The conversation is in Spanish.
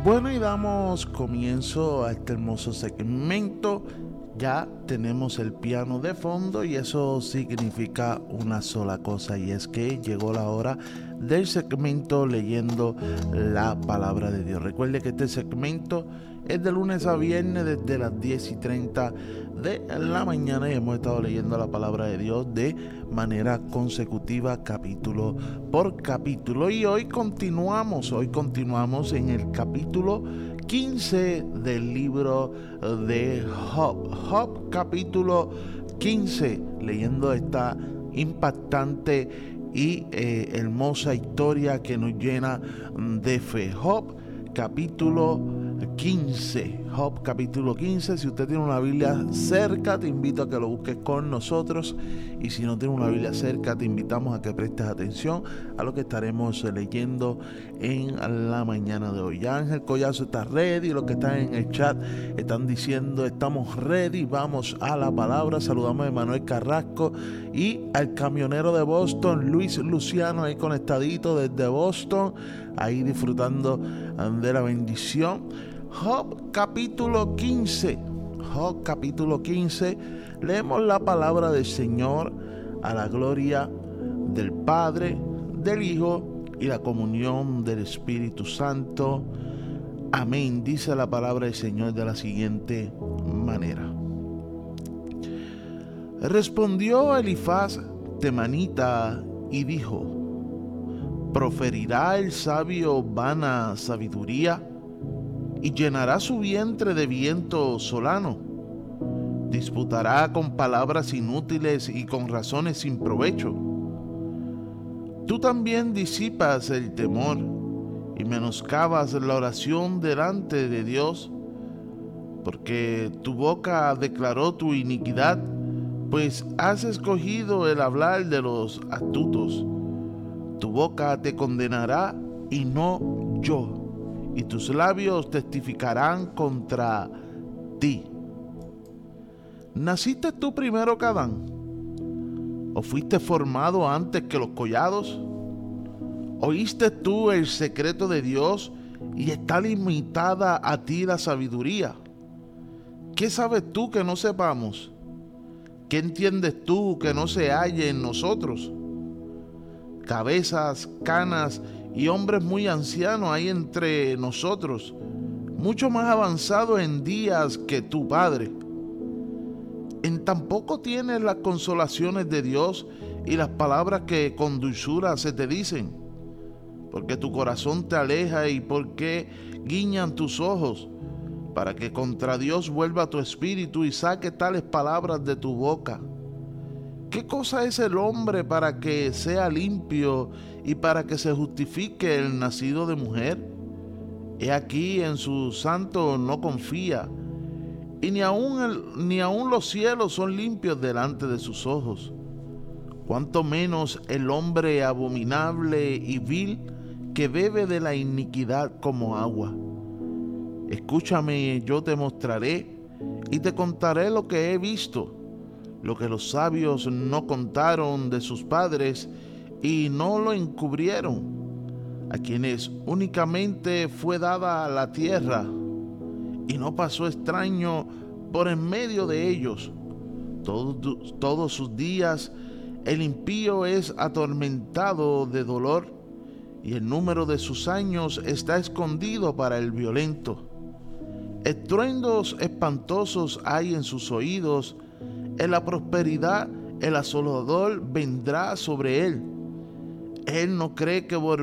Bueno, y damos comienzo a este hermoso segmento. Ya tenemos el piano de fondo y eso significa una sola cosa, y es que llegó la hora del segmento leyendo la palabra de Dios. Recuerde que este segmento es de lunes a viernes desde las 10:30 de la mañana y hemos estado leyendo la palabra de Dios de manera consecutiva, capítulo por capítulo. Y hoy continuamos en el capítulo 15 del libro de Job. Job capítulo 15, leyendo esta impactante y hermosa historia que nos llena de fe. Job capítulo 15. Job capítulo 15. Si usted tiene una Biblia cerca, te invito a que lo busques con nosotros, y si no tiene una Biblia cerca, te invitamos a que prestes atención a lo que estaremos leyendo en la mañana de hoy. Ya Ángel Collazo está ready, los que están en el chat están diciendo estamos ready, vamos a la palabra. Saludamos a Manuel Carrasco y al camionero de Boston, Luis Luciano, ahí conectadito desde Boston, ahí disfrutando de la bendición. Job capítulo 15. Job capítulo 15. Leemos la palabra del Señor a la gloria del Padre, del Hijo y la comunión del Espíritu Santo. Amén. Dice la palabra del Señor de la siguiente manera. Respondió Elifaz temanita y dijo: ¿proferirá el sabio vana sabiduría y llenará su vientre de viento solano? ¿Disputará con palabras inútiles y con razones sin provecho? Tú también disipas el temor y menoscabas la oración delante de Dios, porque tu boca declaró tu iniquidad, pues has escogido el hablar de los astutos. Tu boca te condenará y no yo, y tus labios testificarán contra ti. ¿Naciste tú primero que Adán? ¿O fuiste formado antes que los collados? ¿Oíste tú el secreto de Dios y está limitada a ti la sabiduría? ¿Qué sabes tú que no sepamos? ¿Qué entiendes tú que no se halle en nosotros? Cabezas, canas y hombres muy ancianos hay entre nosotros, mucho más avanzados en días que tu Padre. ¿En tan poco tienes las consolaciones de Dios y las palabras que con dulzura se te dicen? Porque tu corazón te aleja y porque guiñan tus ojos, para que contra Dios vuelva tu espíritu y saque tales palabras de tu boca. ¿Qué cosa es el hombre para que sea limpio y para que se justifique el nacido de mujer? He aquí, en su santo no confía, y ni aun los cielos son limpios delante de sus ojos. Cuanto menos el hombre abominable y vil, que bebe de la iniquidad como agua. Escúchame, yo te mostraré y te contaré lo que he visto, lo que los sabios no contaron de sus padres y no lo encubrieron, a quienes únicamente fue dada la tierra y no pasó extraño por en medio de ellos. Todos sus días el impío es atormentado de dolor, y el número de sus años está escondido para el violento. Estruendos espantosos hay en sus oídos. En la prosperidad el asolador vendrá sobre él. Él no cree que